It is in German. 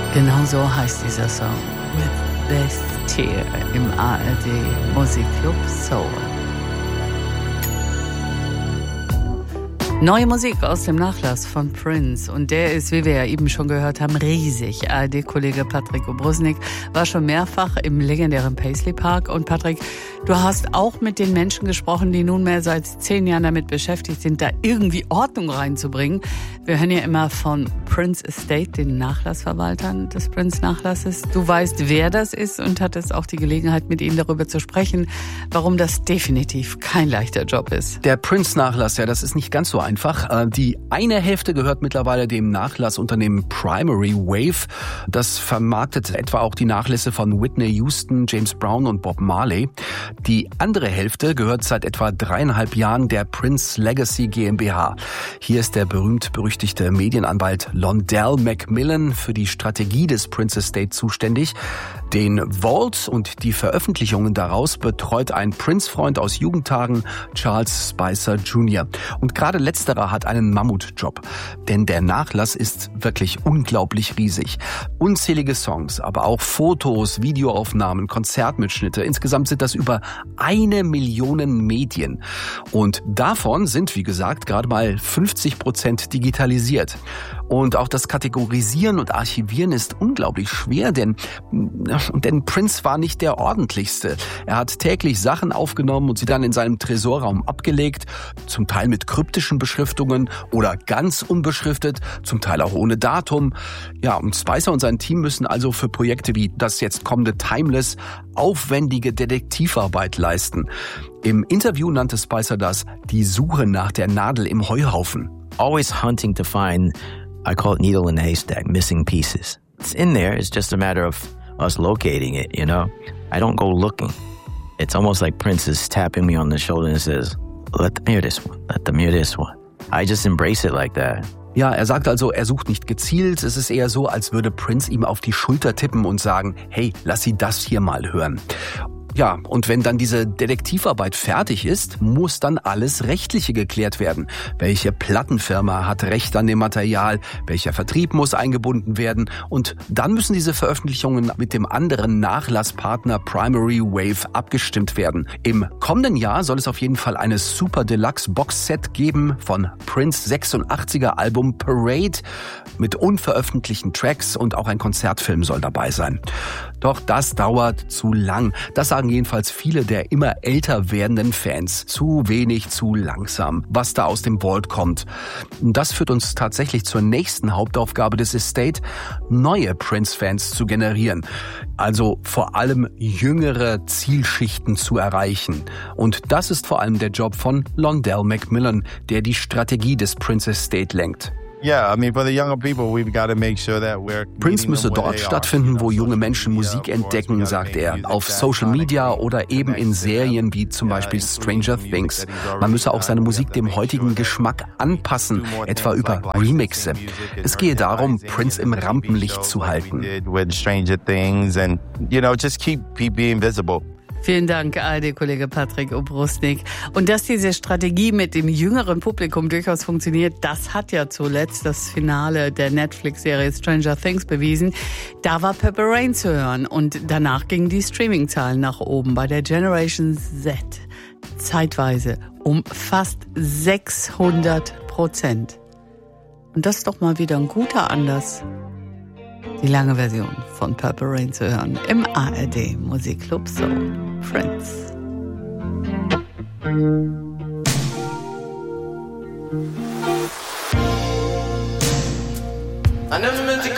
Genau so heißt dieser Song. With This Tear im ARD Musikclub Soul. Neue Musik aus dem Nachlass von Prince. Und der ist, wie wir ja eben schon gehört haben, riesig. ARD-Kollege Patrick Obrusnik war schon mehrfach im legendären Paisley Park. Und Patrick, du hast auch mit den Menschen gesprochen, die nunmehr seit 10 Jahren damit beschäftigt sind, da irgendwie Ordnung reinzubringen. Wir hören ja immer von Prince Estate, den Nachlassverwaltern des Prince-Nachlasses. Du weißt, wer das ist und hattest auch die Gelegenheit, mit ihnen darüber zu sprechen, warum das definitiv kein leichter Job ist. Der Prince-Nachlass, ja, das ist nicht ganz so einfach. Die eine Hälfte gehört mittlerweile dem Nachlassunternehmen Primary Wave. Das vermarktet etwa auch die Nachlässe von Whitney Houston, James Brown und Bob Marley. Die andere Hälfte gehört seit etwa 3,5 Jahren der Prince Legacy GmbH. Hier ist der berühmt-berüchtigte Medienanwalt Londell Macmillan für die Strategie des Prince Estate zuständig. Den Vault und die Veröffentlichungen daraus betreut ein Prince-Freund aus Jugendtagen, Charles Spicer Jr. Und gerade letzterer hat einen Mammutjob, denn der Nachlass ist wirklich unglaublich riesig. Unzählige Songs, aber auch Fotos, Videoaufnahmen, Konzertmitschnitte. Insgesamt sind das über 1 Million Medien. Und davon sind, wie gesagt, gerade mal 50% digitalisiert. Und auch das Kategorisieren und Archivieren ist unglaublich schwer, denn Prince war nicht der ordentlichste. Er hat täglich Sachen aufgenommen und sie dann in seinem Tresorraum abgelegt, zum Teil mit kryptischen Beschriftungen oder ganz unbeschriftet, zum Teil auch ohne Datum. Ja, und Spicer und sein Team müssen also für Projekte wie das jetzt kommende Timeless aufwendige Detektivarbeit leisten. Im Interview nannte Spicer das die Suche nach der Nadel im Heuhaufen. Always hunting to find, I call it needle in a haystack, missing pieces. It's in there, it's just a matter of us locating it, you know? I don't go looking. It's almost like Prince is tapping me on the shoulder and says, let them hear this one, let them hear this one. I just embrace it like that. Ja, er sagt also, er sucht nicht gezielt. Es ist eher so, als würde Prince ihm auf die Schulter tippen und sagen, hey, lass sie das hier mal hören. Ja, und wenn dann diese Detektivarbeit fertig ist, muss dann alles Rechtliche geklärt werden. Welche Plattenfirma hat Recht an dem Material? Welcher Vertrieb muss eingebunden werden? Und dann müssen diese Veröffentlichungen mit dem anderen Nachlasspartner Primary Wave abgestimmt werden. Im kommenden Jahr soll es auf jeden Fall eine Super Deluxe Box-Set geben von Prince 86er Album Parade mit unveröffentlichten Tracks und auch ein Konzertfilm soll dabei sein. Doch das dauert zu lang. Das sagen jedenfalls viele der immer älter werdenden Fans. Zu wenig, zu langsam, was da aus dem Vault kommt. Das führt uns tatsächlich zur nächsten Hauptaufgabe des Estate, neue Prince-Fans zu generieren. Also vor allem jüngere Zielschichten zu erreichen. Und das ist vor allem der Job von Londell Macmillan, der die Strategie des Prince Estate lenkt. Prince müsse dort stattfinden, wo junge Menschen Musik entdecken, sagt er, auf Social Media oder eben in Serien wie zum Beispiel Stranger Things. Man müsse auch seine Musik dem heutigen Geschmack anpassen, etwa über Remixe. Es gehe darum, Prince im Rampenlicht zu halten. Vielen Dank, ARD-Kollege Patrick Obrusnik. Und dass diese Strategie mit dem jüngeren Publikum durchaus funktioniert, das hat ja zuletzt das Finale der Netflix-Serie Stranger Things bewiesen. Da war Purple Rain zu hören und danach gingen die Streaming-Zahlen nach oben bei der Generation Z. Zeitweise um fast 600%. Und das ist doch mal wieder ein guter Anlass, die lange Version von Purple Rain zu hören im ARD Musikclub Soul. Prince. I never meant to